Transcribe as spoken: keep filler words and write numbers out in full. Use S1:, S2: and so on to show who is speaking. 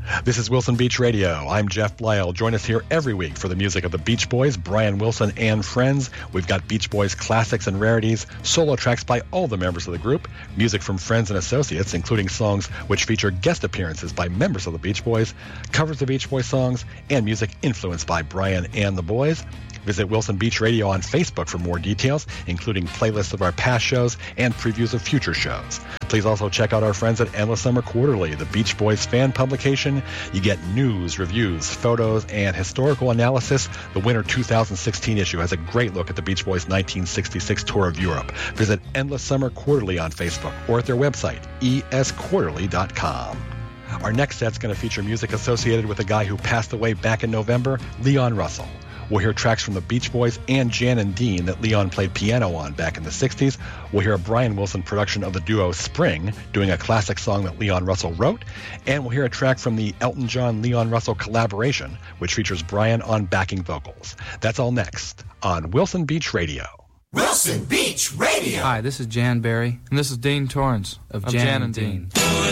S1: This is Wilson Beach Radio. I'm Jeff Lyle. Join us here every week for the music of the Beach Boys, Brian Wilson, and friends. We've got Beach Boys classics and rarities, solo tracks by all the members of the group, music from friends and associates, including songs which feature guest appearances by members of the Beach Boys, covers of Beach Boys songs, and music influenced by Brian and the boys. Visit Wilson Beach Radio on Facebook for more details, including playlists of our past shows and previews of future shows. Please also check out our friends at Endless Summer Quarterly, the Beach Boys fan publication. You get news, reviews, photos, and historical analysis. The winter two thousand sixteen issue has a great look at the Beach Boys' nineteen sixty-six tour of Europe. Visit Endless Summer Quarterly on Facebook or at their website, e s quarterly dot com. Our next set's going to feature music associated with a guy who passed away back in November, Leon Russell. We'll hear tracks from the Beach Boys and Jan and Dean that Leon played piano on back in the sixties. We'll hear a Brian Wilson production of the duo Spring, doing a classic song that Leon Russell wrote. And we'll hear a track from the Elton John-Leon Russell collaboration, which features Brian on backing vocals. That's all next on Wilson Beach Radio.
S2: Wilson Beach Radio!
S3: Hi, this is Jan Berry, and this is Dean Torrance of, of Jan, Jan and Dean. Dean.